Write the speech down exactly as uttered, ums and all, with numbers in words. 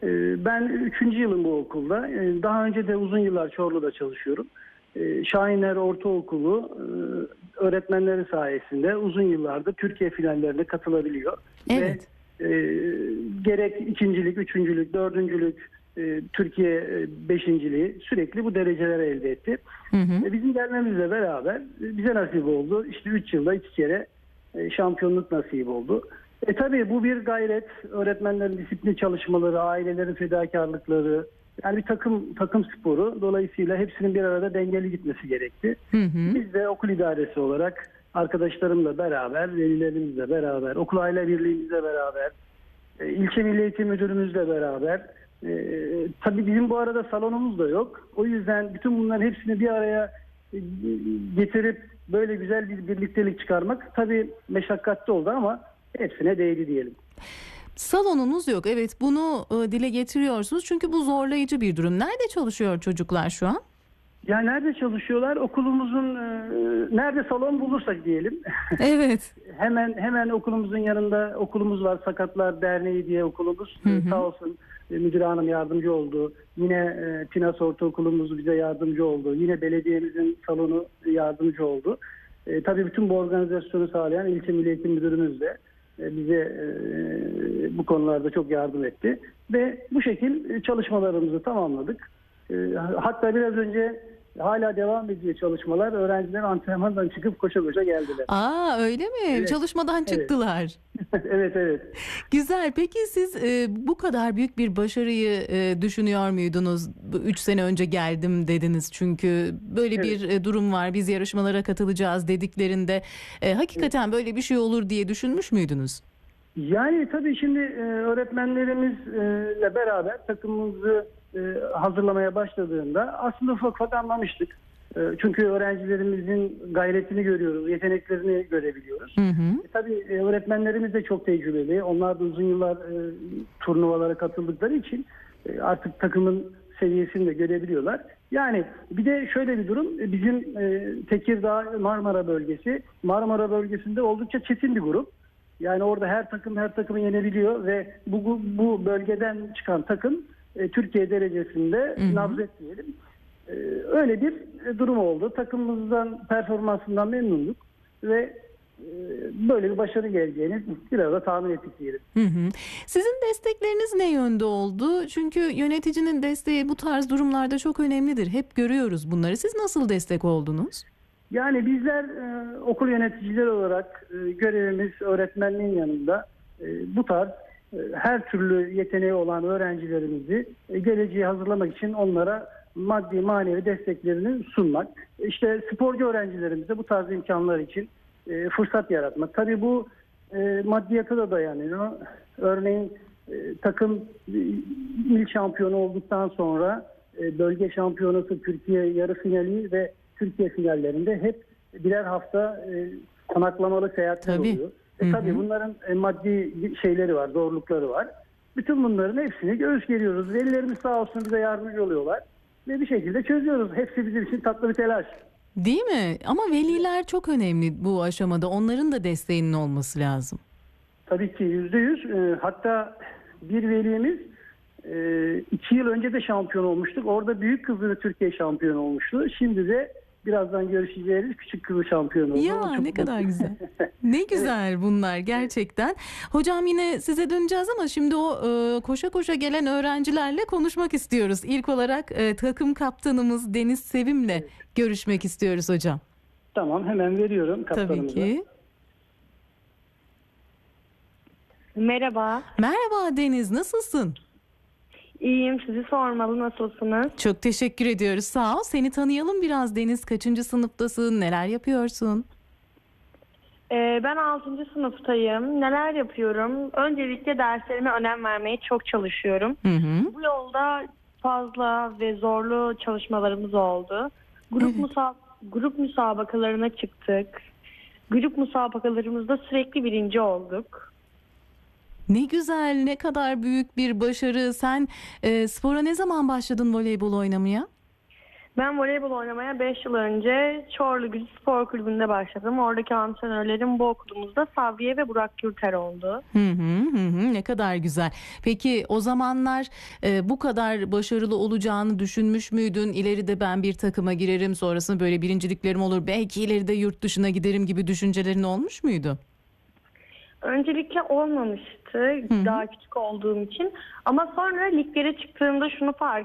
Ee, Ben üçüncü yılım bu okulda. Ee, Daha önce de uzun yıllar Çorlu'da çalışıyorum. Ee, Şahiner Ortaokulu e, öğretmenleri sayesinde uzun yıllardır Türkiye finallerine katılabiliyor. Evet. Ve e, gerek ikincilik, üçüncülük, dördüncülük, e, Türkiye e, beşinciliği sürekli bu dereceleri elde etti. Hı hı. E, bizim gelmemizle beraber e, bize nasip oldu. İşte üç yılda iki kere e, şampiyonluk nasip oldu. E tabii bu bir gayret, öğretmenlerin disiplin çalışmaları, ailelerin fedakarlıkları, yani bir takım takım sporu. Dolayısıyla hepsinin bir arada dengeli gitmesi gerekti. Hı hı. Biz de okul idaresi olarak arkadaşlarımla beraber, velilerimizle beraber, okul aile birliğimizle beraber, e, ilçe milli eğitim müdürümüzle beraber, e, tabii bizim bu arada salonumuz da yok. O yüzden bütün bunların hepsini bir araya e, getirip böyle güzel bir birliktelik çıkarmak tabii meşakkatli oldu ama hepsine değdi diyelim. Salonunuz yok. Evet, bunu e, dile getiriyorsunuz. Çünkü bu zorlayıcı bir durum. Nerede çalışıyor çocuklar şu an? Ya nerede çalışıyorlar? Okulumuzun e, nerede salon bulursak diyelim. Evet. hemen hemen okulumuzun yanında okulumuz var. Sakatlar Derneği diye okulumuz. Hı hı. E, sağ olsun e, müdür hanım yardımcı oldu. Yine e, Pinas Ortaokulumuz bize yardımcı oldu. Yine belediyemizin salonu yardımcı oldu. E, tabii bütün bu organizasyonu sağlayan ilçe milli eğitim müdürümüz de e, bize e, bu konularda çok yardım etti. Ve bu şekil çalışmalarımızı tamamladık. E, hatta biraz önce hala devam ediyor çalışmalar. Öğrenciler antrenmandan çıkıp koşa koşa geldiler. Aa, öyle mi? Evet. Çalışmadan çıktılar. Evet evet. Güzel. Peki siz e, bu kadar büyük bir başarıyı e, düşünüyor muydunuz? Üç sene önce geldim dediniz çünkü böyle Evet. bir e, durum var. Biz yarışmalara katılacağız dediklerinde e, hakikaten evet. böyle bir şey olur diye düşünmüş müydünüz? Yani tabii şimdi e, öğretmenlerimizle beraber takımımızı e, hazırlamaya başladığında aslında ufak ufak anlamıştık. E, çünkü öğrencilerimizin gayretini görüyoruz, yeteneklerini görebiliyoruz. Hı hı. E, tabii e, öğretmenlerimiz de çok tecrübeli. Onlar da uzun yıllar e, turnuvalara katıldıkları için e, artık takımın seviyesini de görebiliyorlar. Yani bir de şöyle bir durum, e, bizim e, Tekirdağ Marmara bölgesi, Marmara bölgesinde oldukça çetin bir grup. Yani orada her takım her takımı yenebiliyor ve bu bu bölgeden çıkan takım e, Türkiye derecesinde Hı hı. nabzet diyelim. E, öyle bir e, durum oldu. Takımımızdan, performansından memnunduk ve e, böyle bir başarı geleceğini biraz da tahmin ettik diyelim. Hı hı. Sizin destekleriniz ne yönde oldu? Çünkü yöneticinin desteği bu tarz durumlarda çok önemlidir. Hep görüyoruz bunları. Siz nasıl destek oldunuz? Yani bizler e, okul yöneticileri olarak e, görevimiz öğretmenliğin yanında e, bu tarz e, her türlü yeteneği olan öğrencilerimizi e, geleceği hazırlamak için onlara maddi manevi desteklerini sunmak. İşte sporcu öğrencilerimize bu tarz imkanlar için e, fırsat yaratmak. Tabii bu e, maddiyata da dayanıyor. Örneğin e, takım e, il şampiyonu olduktan sonra e, bölge şampiyonası, Türkiye yarı finali ve Türkiye finallerinde hep birer hafta e, konaklamalı seyahatler Tabii. oluyor. E, tabii bunların e, maddi şeyleri var, zorlukları var. Bütün bunların hepsini göğüs geriyoruz. Velilerimiz sağ olsun bize yardımcı oluyorlar. Ve bir şekilde çözüyoruz. Hepsi bizim için tatlı bir telaş. Değil mi? Ama veliler çok önemli bu aşamada. Onların da desteğinin olması lazım. Tabii ki yüzde yüz. E, hatta bir velimiz e, iki yıl önce de şampiyon olmuştuk. Orada büyük kızı Türkiye şampiyonu olmuştu. Şimdi de birazdan görüşeceğiz. Küçük kızı şampiyon oldu. Ya Çok ne kadar mutlu. güzel. Ne güzel evet. Bunlar gerçekten. Hocam yine size döneceğiz ama şimdi o e, koşa koşa gelen öğrencilerle konuşmak istiyoruz. İlk olarak e, takım kaptanımız Deniz Sevim'le evet. görüşmek istiyoruz hocam. Tamam, hemen veriyorum kaptanımıza. Tabii ki. Merhaba. Merhaba Deniz, nasılsın? İyiyim, sizi sormalı, nasılsınız? Çok teşekkür ediyoruz, sağ ol. Seni tanıyalım biraz Deniz. Kaçıncı sınıftasın, neler yapıyorsun? Ee, ben altıncı sınıftayım. Neler yapıyorum? Öncelikle derslerime önem vermeye çok çalışıyorum. Hı hı. Bu yolda fazla ve zorlu çalışmalarımız oldu. Grup, Evet. musa- grup müsabakalarına çıktık. Grup müsabakalarımızda sürekli birinci olduk. Ne güzel, ne kadar büyük bir başarı. Sen e, spora ne zaman başladın voleybol oynamaya? Ben voleybol oynamaya beş yıl önce Çorlu Gücü Spor Kulübü'nde başladım. Oradaki antrenörlerim bu okulumuzda Savriye ve Burak Gürter oldu. Hı hı hı hı, ne kadar güzel. Peki o zamanlar e, bu kadar başarılı olacağını düşünmüş müydün? İleride ben bir takıma girerim, sonrasında böyle birinciliklerim olur, belki ileride yurt dışına giderim gibi düşüncelerin olmuş muydu? Öncelikle olmamıştı, hı. daha küçük olduğum için. Ama sonra liglere çıktığımda şunu fark